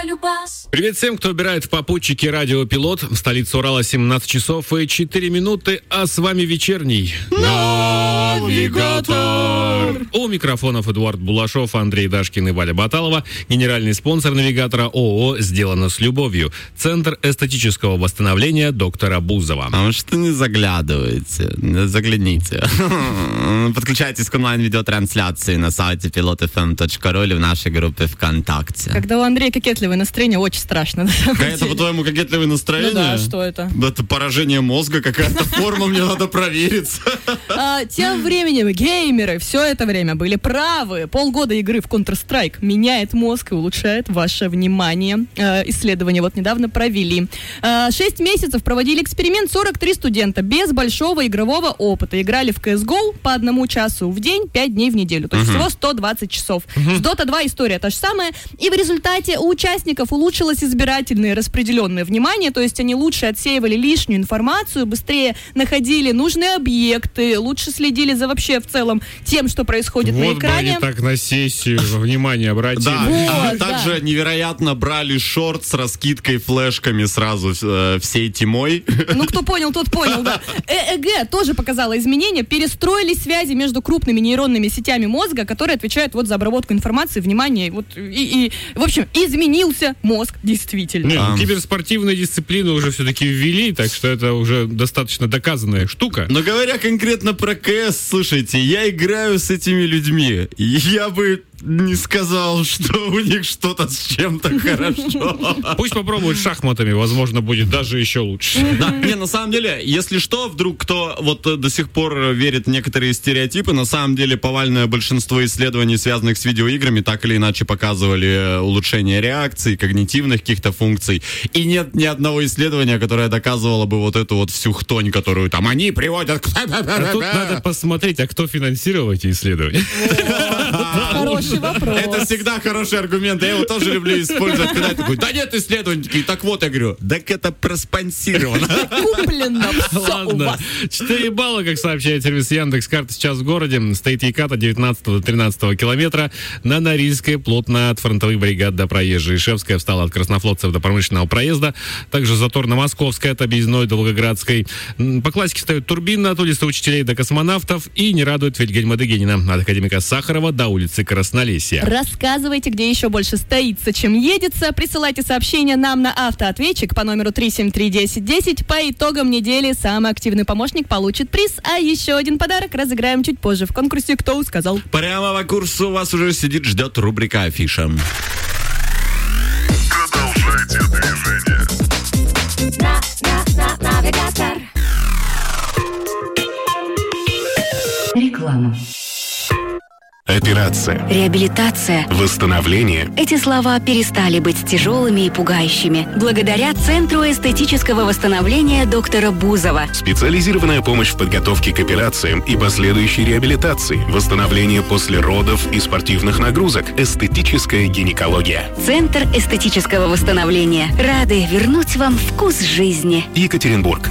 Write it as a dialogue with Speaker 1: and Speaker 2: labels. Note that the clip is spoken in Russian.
Speaker 1: Привет всем, кто убирает в попутчике радио Пилот. В столице Урала 17 часов и 4 минуты, а с вами вечерний Навигатор. У микрофонов Эдуард Булашов, Андрей Дашкин и Валя Баталова. Генеральный спонсор Навигатора ООО «Сделано с любовью». Центр эстетического восстановления доктора Бузова.
Speaker 2: А вы что не заглядываете? Загляните. Подключайтесь к онлайн-видеотрансляции на сайте pilotfm.ru или в нашей группе ВКонтакте.
Speaker 3: Когда у Андрея кокетливое настроение, очень страшно.
Speaker 2: Это, по-твоему, кокетливое настроение?
Speaker 3: Ну да, что это?
Speaker 2: Это поражение мозга, какая-то форма, мне надо провериться.
Speaker 3: Тем временем геймеры все это время были правы. Полгода игры в Counter-Strike меняет мозг и улучшает ваше внимание. Исследования вот недавно провели. 6 месяцев проводили эксперимент, 43 студента без большого игрового опыта. Играли в CSGO по 1 часу в день, 5 дней в неделю. То есть всего 120 часов. С Dota 2 история та же самая. И в результате у участников улучшилось избирательное распределенное внимание. То есть они лучше отсеивали лишнюю информацию, быстрее находили нужные объекты, лучше следили за вообще в целом тем, что происходит на экране.
Speaker 1: Вот бы они так на сессию внимание обратили.
Speaker 2: Да, также невероятно брали шорт с раскидкой флешками сразу всей тимой.
Speaker 3: Ну, кто понял, тот понял, да. ЭЭГ тоже показала изменения. Перестроили связи между крупными нейронными сетями мозга, которые отвечают вот за обработку информации, внимания. Вот, в общем, изменился мозг действительно.
Speaker 1: Киберспортивные дисциплины уже все-таки ввели, так что это уже достаточно доказанная штука.
Speaker 2: Но говоря конкретно про КС, слушайте, я играю с этими людьми, и я бы не сказал, что у них что-то с чем-то хорошо.
Speaker 1: Пусть попробуют шахматами, возможно, будет даже еще лучше.
Speaker 2: Да, на самом деле, если что, вдруг кто вот до сих пор верит в некоторые стереотипы, на самом деле повальное большинство исследований, связанных с видеоиграми, так или иначе показывали улучшение реакции, когнитивных каких-то функций. И нет ни одного исследования, которое доказывало бы вот эту вот всю хтонь, которую там они приводят.
Speaker 1: Тут надо посмотреть, а кто финансировал эти исследования.
Speaker 3: Хороший вопрос.
Speaker 2: Это всегда хороший аргумент. Я его тоже люблю использовать, когда я такой, да нет исследований. Такие, так вот, я говорю, так это проспонсировано.
Speaker 3: Куплено все у вас.
Speaker 1: 4 балла, как сообщает сервис Яндекс.Карта, сейчас в городе. Стоит Еката 19 до 13 километра. На Норильской плотно от фронтовых бригад до проезжей. Ишевская встала от Краснофлотцев до промышленного проезда. Также затор на Московской от Объездной до Волгоградской. По классике стоят Турбина от улицы Учителей до Космонавтов. И не радует Вильгельма-Дегенина от академика Сахарова до улицы Краснолесья.
Speaker 3: Рассказывайте, где еще больше стоится, чем едется. Присылайте сообщения нам на автоответчик по номеру 3731010. По итогам недели самый активный помощник получит приз. А еще один подарок разыграем чуть позже в конкурсе «Кто сказал?».
Speaker 2: Прямо в курсе у вас уже сидит, ждет рубрика «Афиша».
Speaker 4: Продолжайте движение. Навигатор.
Speaker 5: Реклама.
Speaker 6: Операция,
Speaker 5: Реабилитация.
Speaker 6: восстановление.
Speaker 5: Эти слова перестали быть тяжелыми и пугающими благодаря Центру эстетического восстановления доктора Бузова.
Speaker 6: Специализированная помощь в подготовке к операциям и последующей реабилитации, восстановление после родов и спортивных нагрузок, эстетическая гинекология.
Speaker 5: Центр эстетического восстановления. Рады вернуть вам вкус жизни.
Speaker 6: Екатеринбург.